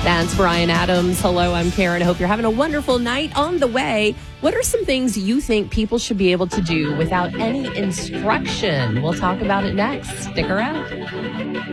That's Brian Adams. Hello, I'm Karen. I hope you're having a wonderful night. On the way, what are some things you think people should be able to do without any instruction? We'll talk about it next. Stick around.